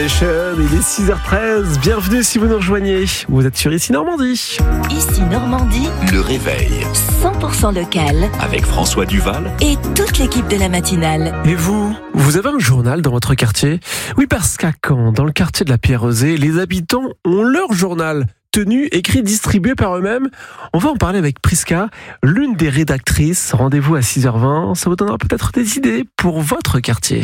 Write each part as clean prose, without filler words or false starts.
Il est 6h13, bienvenue si vous nous rejoignez. Vous êtes sur Ici Normandie. Ici Normandie, Le réveil 100% local avec François Duval. et toute l'équipe de la matinale. Et vous avez un journal dans votre quartier? Oui, parce qu'à Caen, dans le quartier de la Pierre-Rosée, les habitants ont leur journal. Tenu, écrit, distribué par eux-mêmes. On va en parler avec Prisca, l'une des rédactrices. Rendez-vous à 6h20. Ça vous donnera peut-être des idées pour votre quartier.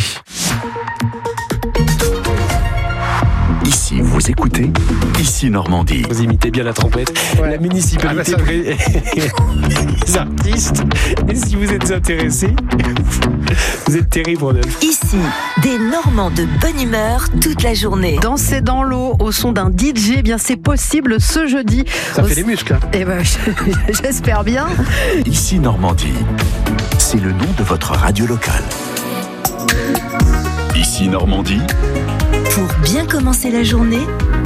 Ici, vous écoutez Ici Normandie. Vous imitez bien la trompette. La municipalité les artistes. Et si vous êtes intéressés, vous êtes terrible, Rodolphe. Ici, des Normands de bonne humeur toute la journée. Danser dans l'eau au son d'un DJ, eh bien c'est possible ce jeudi. Ça fait des muscles. Hein. Eh ben, j'espère bien. Ici Normandie, c'est le nom de votre radio locale. Ici Normandie, Pour bien commencer la journée,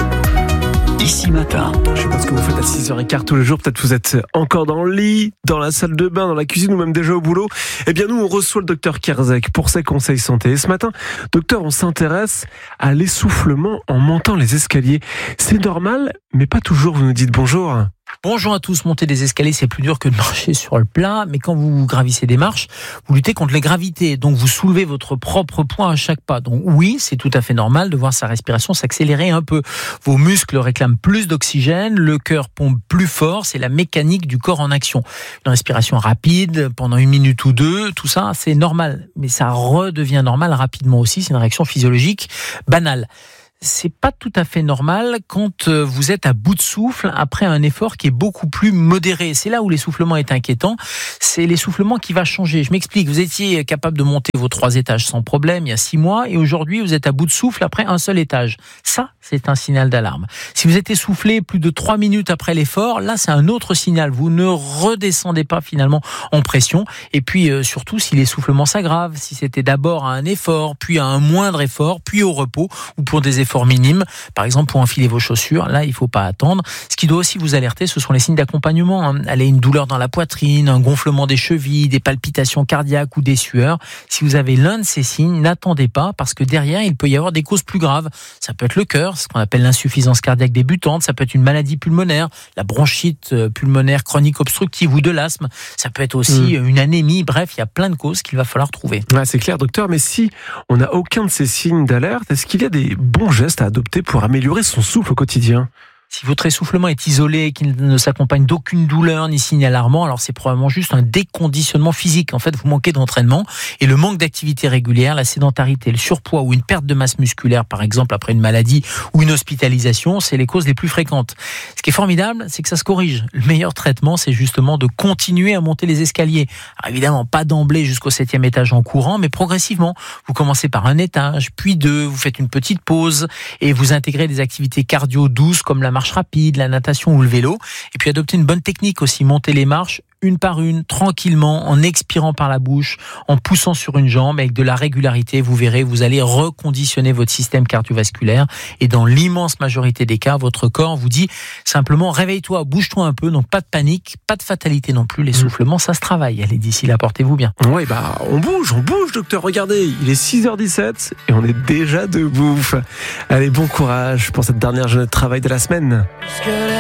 Ici Matin. Je sais pas ce que vous faites à 6h15 tous les jours. Peut-être vous êtes encore dans le lit, dans la salle de bain, dans la cuisine ou même déjà au boulot. Eh bien, nous, on reçoit le docteur Kerzek pour ses conseils santé. Et ce matin, docteur, on s'intéresse à l'essoufflement en montant les escaliers. C'est normal, mais pas toujours. Vous nous dites bonjour. Bonjour à tous, monter des escaliers c'est plus dur que de marcher sur le plat, mais quand vous gravissez des marches, vous luttez contre les gravités, donc vous soulevez votre propre poids à chaque pas. Donc oui, c'est tout à fait normal de voir sa respiration s'accélérer un peu. Vos muscles réclament plus d'oxygène, le cœur pompe plus fort, c'est la mécanique du corps en action. Une respiration rapide pendant 1 minute ou 2, tout ça c'est normal, mais ça redevient normal rapidement aussi, c'est une réaction physiologique banale. C'est pas tout à fait normal quand vous êtes à bout de souffle après un effort qui est beaucoup plus modéré. C'est là où l'essoufflement est inquiétant. C'est l'essoufflement qui va changer. Je m'explique. Vous étiez capable de monter vos 3 étages sans problème il y a 6 mois et aujourd'hui vous êtes à bout de souffle après un seul étage. Ça, c'est un signal d'alarme. Si vous êtes essoufflé plus de 3 minutes après l'effort, là c'est un autre signal. Vous ne redescendez pas finalement en pression. Et puis surtout si l'essoufflement s'aggrave, si c'était d'abord à un effort, puis à un moindre effort, puis au repos ou pour des efforts minimes, par exemple pour enfiler vos chaussures, là il ne faut pas attendre. Ce qui doit aussi vous alerter, ce sont les signes d'accompagnement. Allez, une douleur dans la poitrine, un gonflement des chevilles, des palpitations cardiaques ou des sueurs. Si vous avez l'un de ces signes, n'attendez pas parce que derrière il peut y avoir des causes plus graves. Ça peut être le cœur, ce qu'on appelle l'insuffisance cardiaque débutante, ça peut être une maladie pulmonaire, la bronchite pulmonaire chronique obstructive ou de l'asthme, ça peut être aussi une anémie, bref, il y a plein de causes qu'il va falloir trouver. Ouais, c'est clair, docteur, mais si on n'a aucun de ces signes d'alerte, est-ce qu'il y a des bons gestes à adopter pour améliorer son souffle au quotidien? Si votre essoufflement est isolé et qu'il ne s'accompagne d'aucune douleur ni signe alarmant, alors c'est probablement juste un déconditionnement physique. En fait, vous manquez d'entraînement et le manque d'activité régulière, la sédentarité, le surpoids ou une perte de masse musculaire, par exemple après une maladie ou une hospitalisation, c'est les causes les plus fréquentes. Ce qui est formidable, c'est que ça se corrige. Le meilleur traitement, c'est justement de continuer à monter les escaliers. Alors évidemment, pas d'emblée jusqu'au 7e étage en courant, mais progressivement. Vous commencez par un étage, puis 2, vous faites une petite pause et vous intégrez des activités cardio douces comme la marche rapide, la natation ou le vélo. Et puis adopter une bonne technique aussi, monter les marches une par une, tranquillement, en expirant par la bouche, en poussant sur une jambe, avec de la régularité. Vous verrez, vous allez reconditionner votre système cardiovasculaire et dans l'immense majorité des cas, votre corps vous dit simplement réveille-toi, bouge-toi un peu, donc pas de panique, pas de fatalité non plus. L'essoufflement, ça se travaille. Allez, d'ici là, portez-vous bien. Oui, on bouge, docteur. Regardez, il est 6h17 et on est déjà debout. Allez, bon courage pour cette dernière journée de travail de la semaine.